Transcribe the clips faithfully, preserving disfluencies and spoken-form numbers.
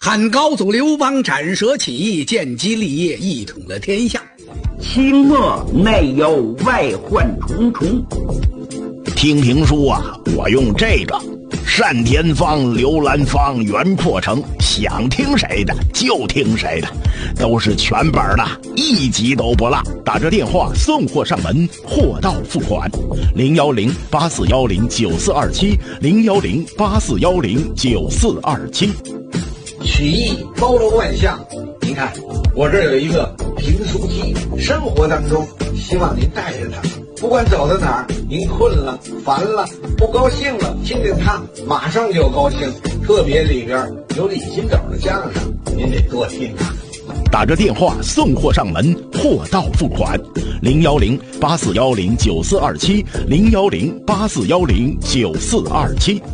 汉高祖刘邦斩蛇起义，建基立业，一统了天下。 清末内忧外患重重。 听评书啊，我用这个单田芳、刘兰芳、袁阔成，想听谁的就听谁的，都是全本的，一集都不落。打着电话送货上门，货到付款。零幺零八四幺零九四二七，零幺零八四幺零九四二七。 曲艺包罗万象，您看我这儿有一个评书机，生活当中希望您带着它，不管走到哪儿，您困了、烦了、不高兴了，听听它，马上就高兴。特别里边有李金斗的相声，您得多听啊。 打着电话送货上门，货到付款。零幺零八四幺零九四二七，零幺零八四幺零九四二七。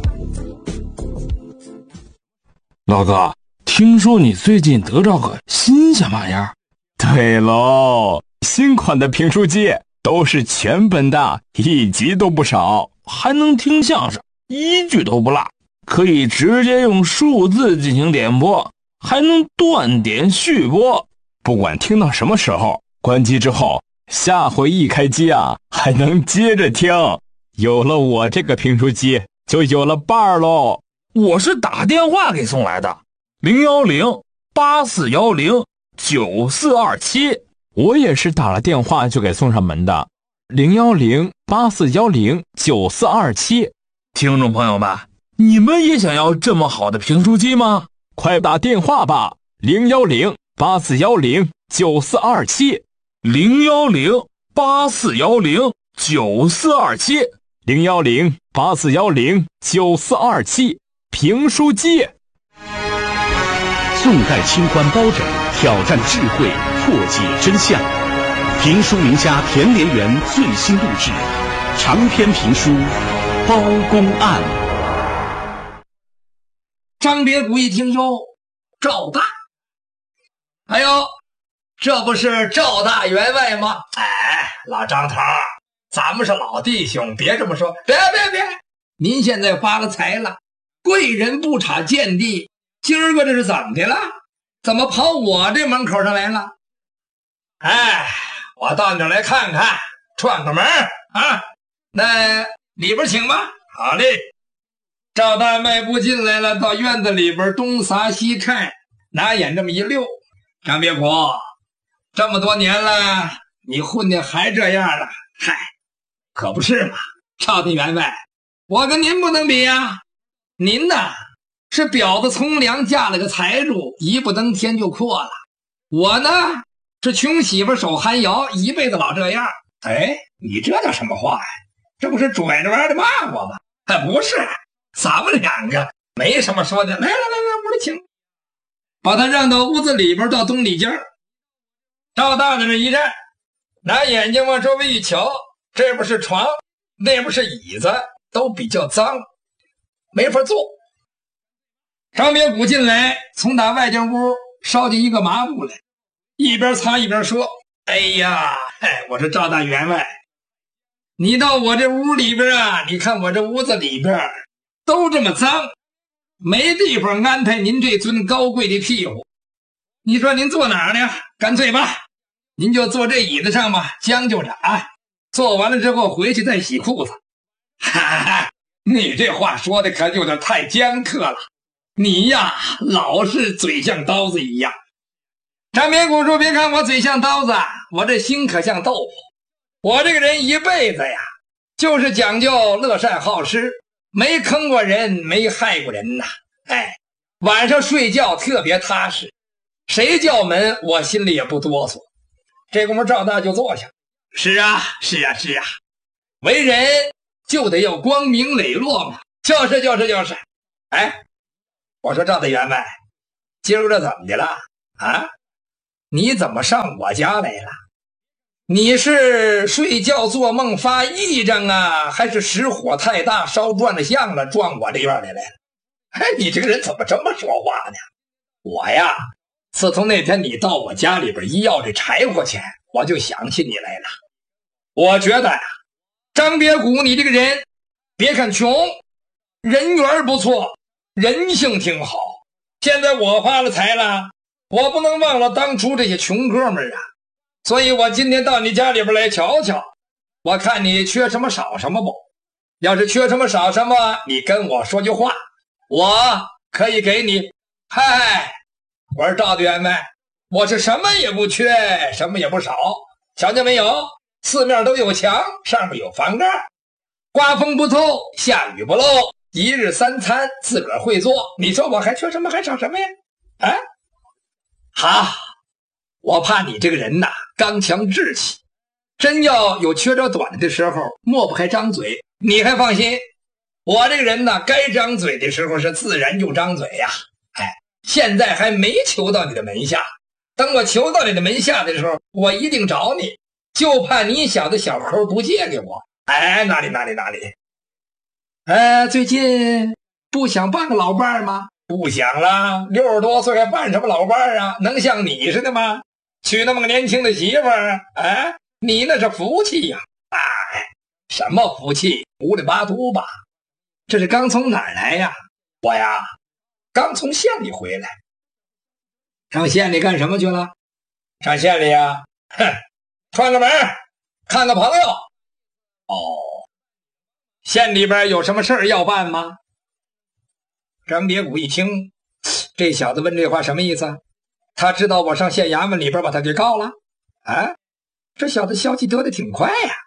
老哥，听说你最近得着个新鲜玩意儿？ 对喽，新款的评书机都是全本的，一集都不少， 还能听相声，一句都不落，可以直接用数字进行点播，还能断点续播。 不管听到什么时候，关机之后，下回一开机啊，还能接着听。有了我这个评书机，就有了伴儿喽。 我是打电话给送来的，零幺零八四幺零九四二七。 我也是打了电话就给送上门的，零幺零八四幺零九四二七。 听众朋友们，你们也想要这么好的评书机吗？ 快打电话吧，零幺零八四幺零九四二七， 零幺零八四幺零九四二七， 零幺零八四幺零九四二七。评书机。 宋代清官包拯挑战智慧，破解真相。评书名家田连元最新录制长篇评书《包公案》。 张别谷一听哟，赵大，哎呦，这不是赵大员外吗？哎，老张头，咱们是老弟兄，别这么说，别别别，您现在发了财了，贵人不差见地，今儿个这是怎么的了？怎么跑我这门口上来了？哎，我到你这来看看，串个门啊。那里边请吧。好嘞。赵大迈步进来了，到院子里边东撒西看，拿眼这么一溜。张别谷，这么多年了，你混的还这样了？嗨，可不是嘛，赵大员外，我跟您不能比呀。您呐是婊子从良，嫁了个财主，一步登天就阔了。我呢是穷媳妇守寒窑，一辈子老这样。哎，你这叫什么话呀？这不是拽着玩的骂我吗？哎，不是，咱们两个没什么说的。来来来来，屋里请，把他让到屋子里边，到东里间。赵大在这一站，拿眼睛往周围一瞧，这不是床，那不是椅子，都比较脏，没法坐。张别谷进来，从打外间屋烧进一个麻布来，一边擦一边说：哎呀，哎，我说赵大员外，你到我这屋里边啊，你看我这屋子里边都这么脏，没地方安排您这尊高贵的屁股。你说您坐哪儿呢？干脆吧，您就坐这椅子上吧，将就着啊。坐完了之后回去再洗裤子。哈哈，你这话说的可有点太尖刻了。你呀，老是嘴像刀子一样。张别谷说：别看我嘴像刀子，我这心可像豆腐。我这个人一辈子呀，就是讲究乐善好施，没坑过人，没害过人呐。哎，晚上睡觉特别踏实，谁叫门我心里也不哆嗦。这功夫赵大就坐下。是啊，是啊，是啊，为人就得要光明磊落嘛。就是就是就是。哎，我说赵大员外，今儿个怎么的了啊？你怎么上我家来了？你是睡觉做梦发癔症啊，还是实火太大烧转了相了，撞我这院里来了？哎，你这个人怎么这么说话呢？我呀，自从那天你到我家里边一要这柴火钱，我就想起你来了。我觉得呀，张别谷你这个人，别看穷，人缘不错，人性挺好， 现在我发了财了，我不能忘了当初这些穷哥们儿啊，所以我今天到你家里边来瞧瞧，我看你缺什么少什么不。要是缺什么少什么，你跟我说句话，我可以给你。嗨，我是赵大员外，我是什么也不缺，什么也不少，瞧见没有？四面都有墙，上面有房盖，刮风不透，下雨不漏，一日三餐自个儿会做，你说我还缺什么还少什么呀？啊，好，我怕你这个人呐刚强志气，真要有缺着短的时候，抹不开张嘴。你还放心，我这个人呢，该张嘴的时候是自然就张嘴呀。哎，现在还没求到你的门下，等我求到你的门下的时候，我一定找你，就怕你小的小猴不借给我。哎，哪里哪里哪里。哎，最近不想办个老伴吗？不想了，六十多岁还办什么老伴啊？能像你似的吗？娶那么个年轻的媳妇儿，哎，你那是福气呀！哎，什么福气？糊里巴涂吧。这是刚从哪儿来呀？我呀，刚从县里回来。上县里干什么去了？上县里呀，哼，串个门，看个朋友。哦，县里边有什么事儿要办吗？张别谷一听，这小子问这话什么意思？他知道我上县衙门里边把他给告了？啊，这小子消息得的挺快呀！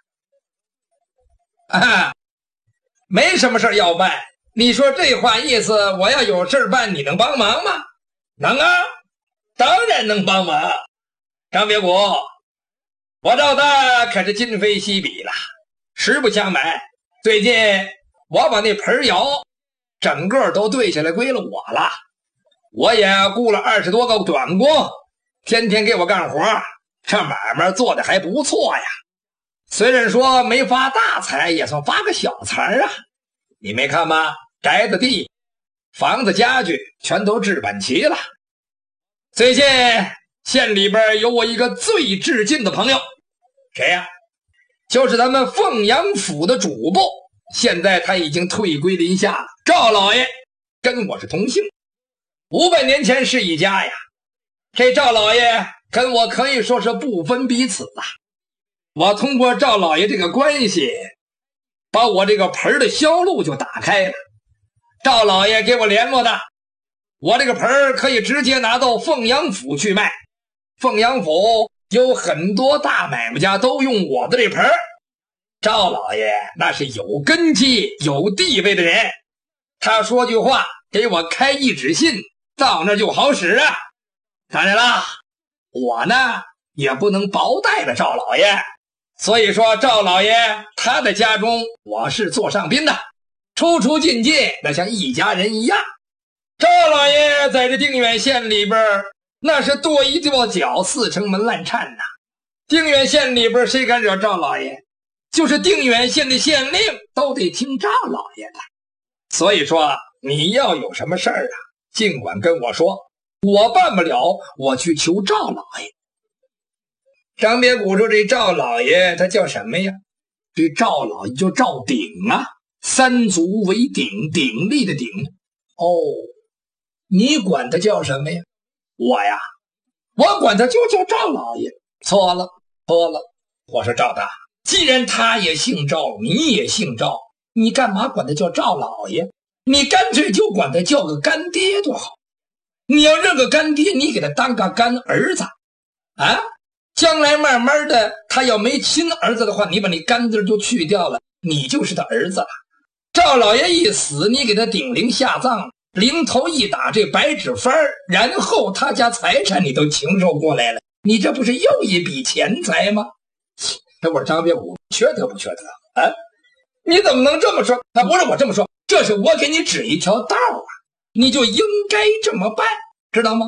啊，没什么事要办。你说这话意思，我要有事办，你能帮忙吗？能啊，当然能帮忙。张别谷，我赵大可是今非昔比了，实不相瞒，最近我把那盆窑整个都对下来归了我了，我也雇了二十多个短工，天天给我干活，这买卖做的还不错呀。虽然说没发大财，也算发个小财啊。你没看吗？宅子地、房子、家具全都置办齐了。最近县里边有我一个最致敬的朋友，谁呀？就是咱们凤阳府的主簿，现在他已经退归林下了。赵老爷跟我是同姓，五百年前是一家呀。这赵老爷跟我可以说是不分彼此啊。我通过赵老爷这个关系，把我这个盆的销路就打开了。赵老爷给我联络的，我这个盆可以直接拿到凤阳府去卖。凤阳府有很多大买卖家都用我的这盆。赵老爷那是有根基有地位的人，他说句话给我开一纸信，到那就好使啊。当然了，我呢也不能薄待了赵老爷，所以说赵老爷他的家中我是座上宾的，出出进进那像一家人一样。赵老爷在这定远县里边那是跺一跺脚，四城门乱颤呐。定远县里边谁敢惹赵老爷，就是定远县的县令都得听赵老爷的。所以说你要有什么事儿啊，尽管跟我说，我办不了我去求赵老爷。张别谷说这赵老爷他叫什么呀？这赵老爷叫赵鼎啊，三足为鼎，鼎立的鼎。哦，你管他叫什么呀？我呀，我管他就叫赵老爷。错了错了，我说赵大，既然他也姓赵，你也姓赵，你干嘛管他叫赵老爷？你干脆就管他叫个干爹多好。你要认个干爹，你给他当个干儿子啊，将来慢慢的他要没亲儿子的话，你把你干字就去掉了，你就是他儿子了。赵老爷一死，你给他顶灵下葬，零头一打这白纸幡，然后他家财产你都承受过来了，你这不是又一笔钱财吗？这我说张别谷，缺德不缺德啊？你怎么能这么说？啊，不是我这么说，这是我给你指一条道啊，你就应该这么办，知道吗？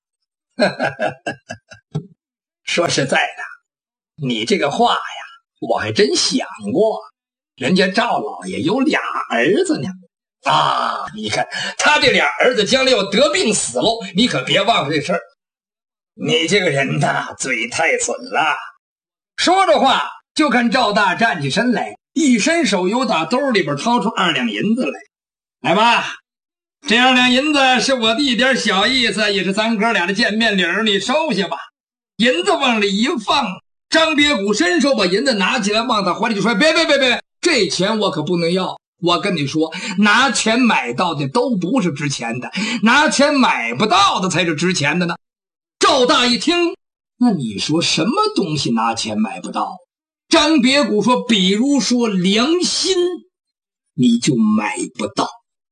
说实在的，你这个话呀，我还真想过，人家赵老爷有俩儿子呢。啊，你看他这俩儿子将来要得病死喽，你可别忘了这事儿。你这个人呐，嘴太损了。说着话，就看赵大站起身来，一伸手由打兜里边掏出二两银子来。来吧， 这二两银子是我的一点小意思，也是咱哥俩的见面礼，你收下吧。银子往里一放，张别谷伸手把银子拿起来，往他怀里就说：“别别别别，这钱我可不能要。我跟你说，拿钱买到的都不是值钱的，拿钱买不到的才是值钱的呢。”赵大一听，那你说什么东西拿钱买不到？张别谷说：“比如说良心，你就买不到。”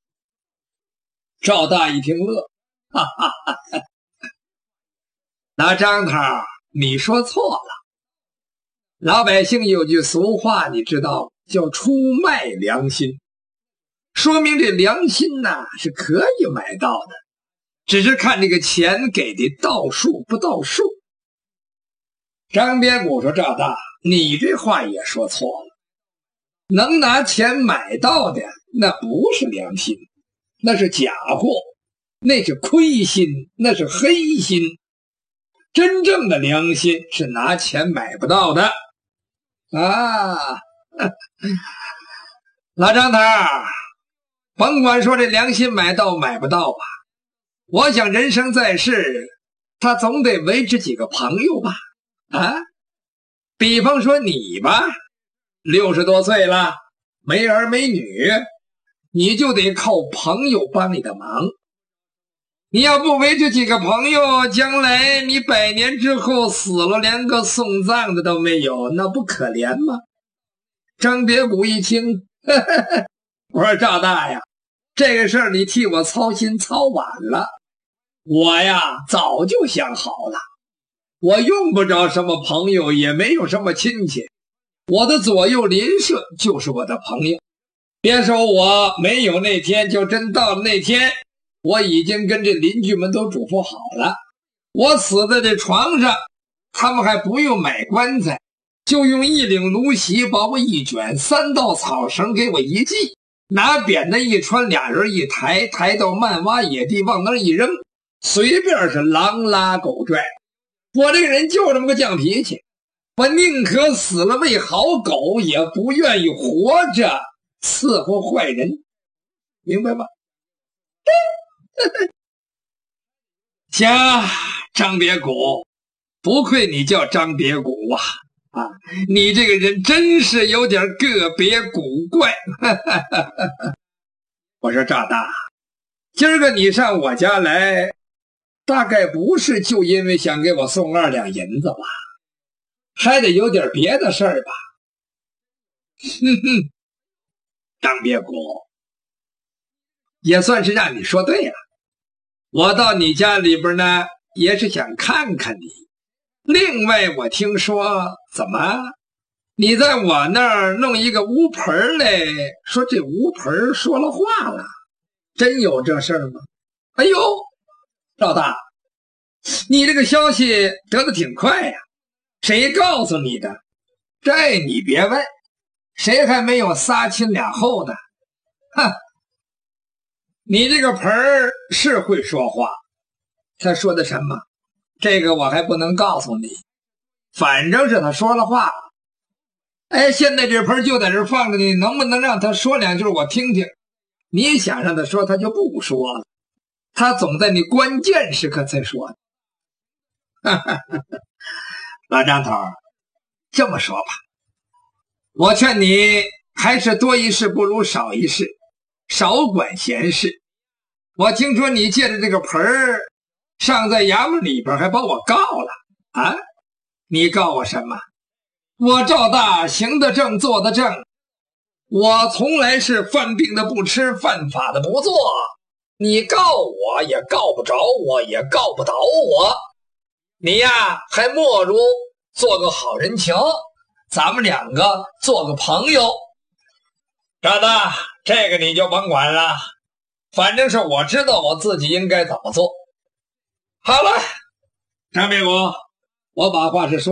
赵大一听乐，哈哈哈哈！老张头，你说错了。老百姓有句俗话，你知道，叫出卖良心，说明这良心呐是可以买到的，只是看这个钱给的到数不到数。张别谷说：“赵大，你这话也说错了，能拿钱买到的那不是良心，那是假货，那是亏心，那是黑心。真正的良心是拿钱买不到的啊！”老张头，甭管说这良心买到买不到吧，我想人生在世，他总得维持几个朋友吧？啊，比方说你吧，六十多岁了，没儿没女，你就得靠朋友帮你的忙。你要不维持几个朋友，将来你百年之后死了，连个送葬的都没有，那不可怜吗？张别谷一听，呵呵呵，我说赵大呀，这个事儿你替我操心操晚了，我呀早就想好了，我用不着什么朋友，也没有什么亲戚，我的左右邻舍就是我的朋友。别说我没有那天，就真到了那天，我已经跟这邻居们都嘱咐好了，我死在这床上，他们还不用买棺材，就用一领芦席把我一卷，三道草绳给我一系，拿扁担一穿，俩人一抬，抬到漫洼野地往那儿一扔，随便是狼拉狗拽。我这个人就这么个犟脾气，我宁可死了喂好狗，也不愿意活着伺候坏人，明白吗？行，张别谷，不愧你叫张别谷啊！啊，你这个人真是有点个别古怪。我说赵大，今儿个你上我家来，大概不是就因为想给我送二两银子吧？还得有点别的事儿吧？哼哼，张别谷，也算是让你说对了。我到你家里边呢，也是想看看你。另外，我听说，怎么你在我那儿弄一个乌盆来，说这乌盆说了话了，真有这事儿吗？哎呦，赵大，你这个消息得的挺快呀，谁告诉你的？这你别问，谁还没有仨亲俩厚的？哼，你这个盆儿是会说话，他说的什么？这个我还不能告诉你，反正是他说了话。哎，现在这盆就在这放着，你能不能让他说两句我听听？你想让他说，他就不说了，他总在你关键时刻才说。老张头，这么说吧，我劝你还是多一事不如少一事，少管闲事。我听说你借着这个盆儿上在衙门里边，还把我告了啊！你告我什么？我赵大行得正，坐得正，我从来是犯病的不吃，犯法的不做。你告我也告不着我，也告不倒我。你呀，还莫如做个好人情，咱们两个做个朋友。赵大，这个你就甭管了，反正是我知道我自己应该怎么做。好了，张别谷，我把话是说